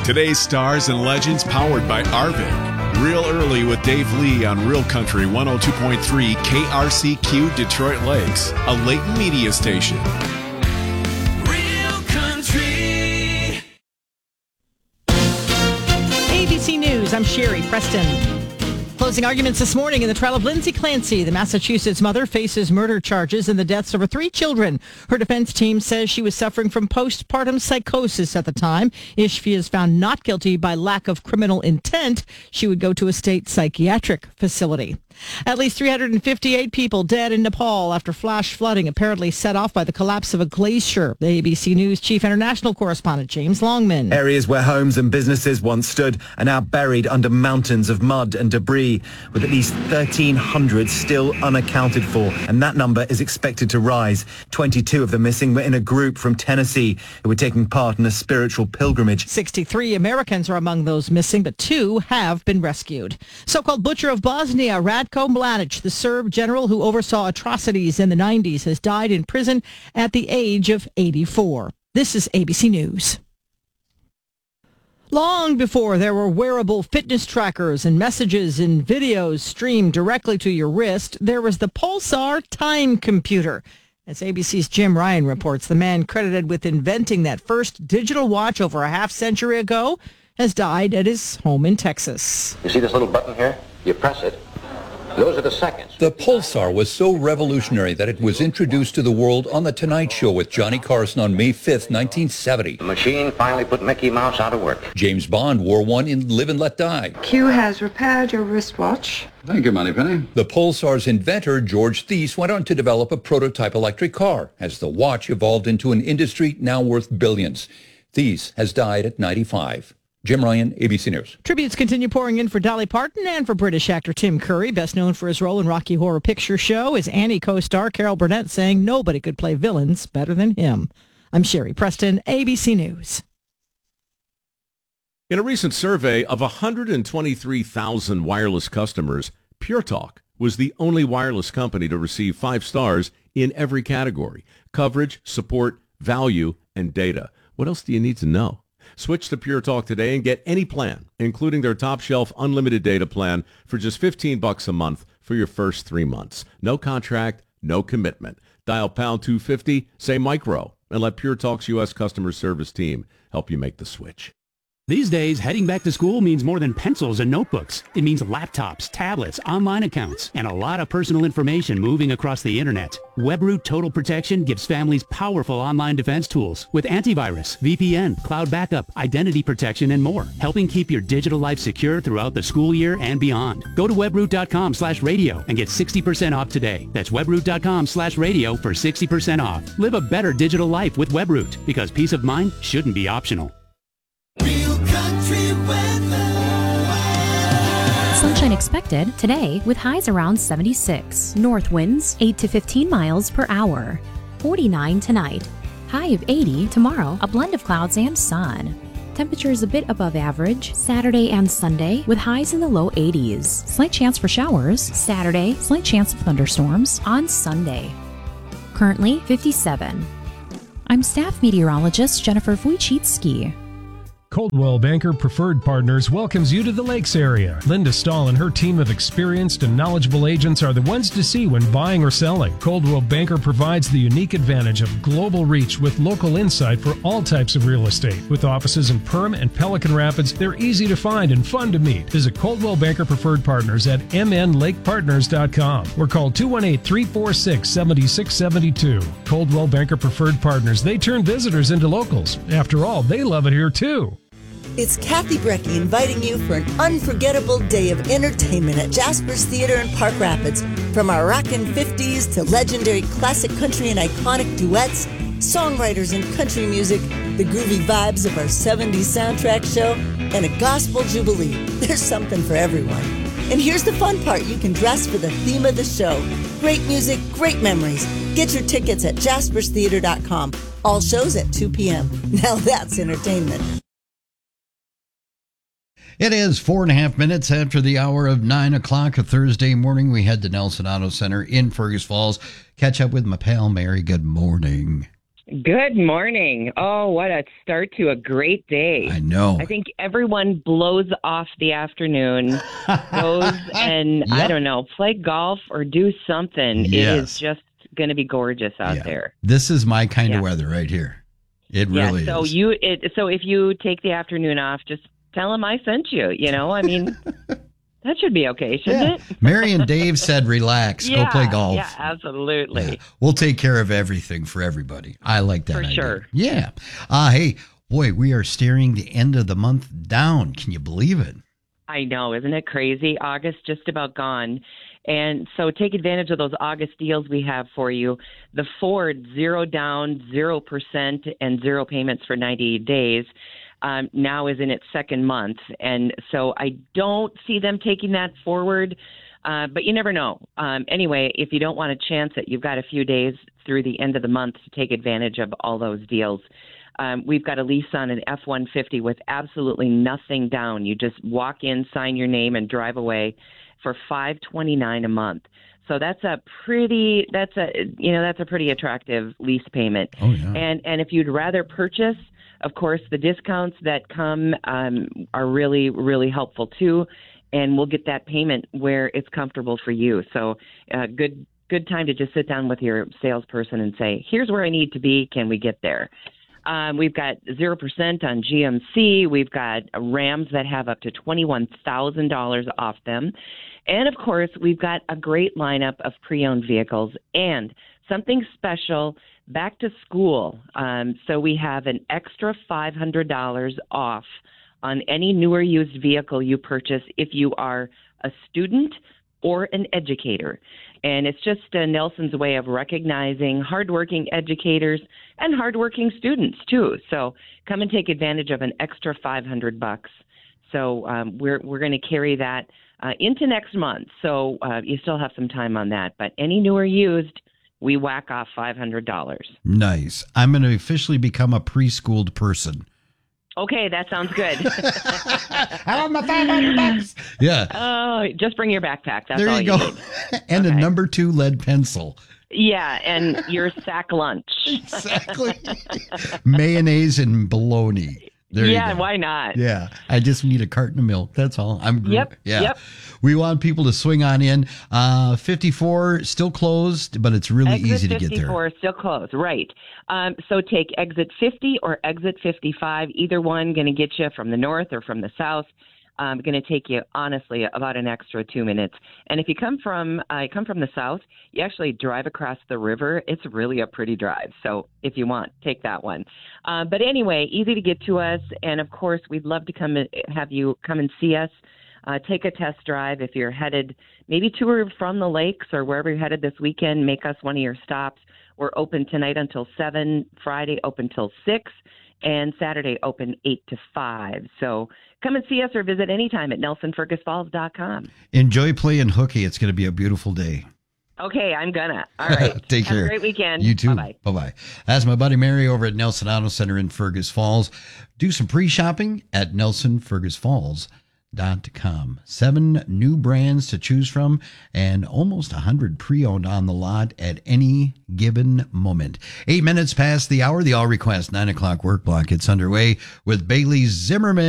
Today's stars and legends powered by Arvin. Real early with Dave Lee on Real Country 102.3 KRCQ Detroit Lakes, a Layton media station. Real Country. ABC News, I'm Sherry Preston. Closing arguments this morning in the trial of Lindsay Clancy. The Massachusetts mother faces murder charges in the deaths of her 3 children. Her defense team says she was suffering from postpartum psychosis at the time. If she is found not guilty by lack of criminal intent, she would go to a state psychiatric facility. At least 358 people dead in Nepal after flash flooding apparently set off by the collapse of a glacier. The ABC News chief international correspondent James Longman. Areas where homes and businesses once stood are now buried under mountains of mud and debris, with at least 1,300 still unaccounted for, and that number is expected to rise. 22 of the missing were in a group from Tennessee who were taking part in a spiritual pilgrimage. 63 Americans are among those missing, but 2 have been rescued. So-called Butcher of Bosnia, Ratko Mladic, the Serb general who oversaw atrocities in the 90s, has died in prison at the age of 84. This is ABC News. Long before there were wearable fitness trackers and messages and videos streamed directly to your wrist, there was the Pulsar time computer. As ABC's Jim Ryan reports, the man credited with inventing that first digital watch over a half-century ago has died at his home in Texas. You see this little button here? You press it. Those are the seconds. The Pulsar was so revolutionary that it was introduced to the world on The Tonight Show with Johnny Carson on May 5th, 1970. The machine finally put Mickey Mouse out of work. James Bond wore one in Live and Let Die. Q has repaired your wristwatch. Thank you, Moneypenny. The Pulsar's inventor, George Thies, went on to develop a prototype electric car as the watch evolved into an industry now worth billions. Thies has died at 95. Jim Ryan, ABC News. Tributes continue pouring in for Dolly Parton and for British actor Tim Curry, best known for his role in Rocky Horror Picture Show, is Annie co-star Carol Burnett saying nobody could play villains better than him. I'm Sherry Preston, ABC News. In a recent survey of 123,000 wireless customers, Pure Talk was the only wireless company to receive 5 stars in every category: coverage, support, value, and data. What else do you need to know? Switch to Pure Talk today and get any plan, including their top shelf unlimited data plan for just $15 a month for your first 3 months. No contract, no commitment. Dial pound 250, say micro, and let Pure Talk's U.S. customer service team help you make the switch. These days, heading back to school means more than pencils and notebooks. It means laptops, tablets, online accounts, and a lot of personal information moving across the internet. WebRoot Total Protection gives families powerful online defense tools with antivirus, VPN, cloud backup, identity protection, and more, helping keep your digital life secure throughout the school year and beyond. Go to webroot.com/radio and get 60% off today. That's webroot.com/radio for 60% off. Live a better digital life with WebRoot, because peace of mind shouldn't be optional. Real Country weather. Sunshine expected today with highs around 76. North winds 8 to 15 miles per hour. 49 tonight. High of 80 tomorrow. A blend of clouds and sun. Temperatures a bit above average Saturday and Sunday with highs in the low 80s. Slight chance for showers Saturday. Slight chance of thunderstorms on Sunday. Currently 57. I'm staff meteorologist Jennifer Wojcicki. Coldwell Banker Preferred Partners welcomes you to the Lakes area. Linda Stahl and her team of experienced and knowledgeable agents are the ones to see when buying or selling. Coldwell Banker provides the unique advantage of global reach with local insight for all types of real estate. With offices in Perham and Pelican Rapids, they're easy to find and fun to meet. Visit Coldwell Banker Preferred Partners at mnlakepartners.com or call 218-346-7672. Coldwell Banker Preferred Partners. They turn visitors into locals. After all, they love it here too. It's Kathy Brecky inviting you for an unforgettable day of entertainment at Jasper's Theater in Park Rapids. From our rockin' 50s to legendary classic country and iconic duets, songwriters and country music, the groovy vibes of our 70s soundtrack show, and a gospel jubilee. There's something for everyone. And here's the fun part. You can dress for the theme of the show. Great music, great memories. Get your tickets at jasperstheater.com. All shows at 2 p.m. Now that's entertainment. It is 4.5 minutes after the hour of 9 o'clock a Thursday morning. We head to Nelson Auto Center in Fergus Falls. Catch up with my pal Mary. Good morning. Good morning. Oh, what a start to a great day. I know. I think everyone blows off the afternoon, goes and, I don't know, play golf or do something. Yes. It is just going to be gorgeous out there. This is my kind of weather right here. It really so is. So if you take the afternoon off, just tell them I sent you, I mean... That should be okay, shouldn't it? Mary and Dave said, relax, go play golf. Yeah, absolutely. Yeah. We'll take care of everything for everybody. I like that idea. Sure. Yeah. Hey, boy, we are staring the end of the month down. Can you believe it? I know. Isn't it crazy? August just about gone. And so take advantage of those August deals we have for you. The Ford 0 down, 0% and 0 payments for 90 days. Now is in its second month. And so I don't see them taking that forward, but you never know. Anyway, if you don't want to chance it, you've got a few days through the end of the month to take advantage of all those deals. We've got a lease on an F-150 with absolutely nothing down. You just walk in, sign your name, and drive away for $529 a month. So that's a pretty attractive lease payment. Oh, yeah. And if you'd rather purchase, of course, the discounts that come are really, really helpful too, and we'll get that payment where it's comfortable for you. So good time to just sit down with your salesperson and say, here's where I need to be. Can we get there? We've got 0% on GMC. We've got Rams that have up to $21,000 off them. And, of course, we've got a great lineup of pre-owned vehicles and something special, back to school. So we have an extra $500 off on any new or used vehicle you purchase if you are a student or an educator. And it's just Nelson's way of recognizing hardworking educators and hardworking students, too. So come and take advantage of an extra $500. So we're going to carry that into next month. So you still have some time on that. But any new or used, we whack off $500. Nice. I'm going to officially become a preschooled person. Okay, that sounds good. I want my $500. Yeah. Oh, just bring your backpack. That's there all you go. need. And a number 2 lead pencil. Yeah, and your sack lunch. Exactly. Mayonnaise and bologna. There you go. Why not? Yeah, I just need a carton of milk. That's all. Yep. We want people to swing on in. 54 still closed, but it's really easy to get there. 54 still closed, right. So take exit 50 or exit 55. Either one going to get you from the north or from the south. Going to take you, honestly, about an extra 2 minutes. And if you come from the south, you actually drive across the river. It's really a pretty drive. So if you want, take that one. But anyway, easy to get to us. And, of course, we'd love to have you come and see us. Take a test drive. If you're headed maybe to or from the lakes or wherever you're headed this weekend, make us one of your stops. We're open tonight until 7, Friday open till 6, and Saturday open 8 to 5. So come and see us or visit anytime at NelsonFergusFalls.com. Enjoy playing hooky. It's going to be a beautiful day. Okay, I'm gonna. All right. Take care. Have a great weekend. You too. Bye-bye. Bye-bye. That's my buddy Mary over at Nelson Auto Center in Fergus Falls. Do some pre-shopping at NelsonFergusFalls.com. 7 new brands to choose from and almost 100 pre-owned on the lot at any given moment. 8 minutes past the hour, the All Request 9 o'clock work block gets underway with Bailey Zimmerman.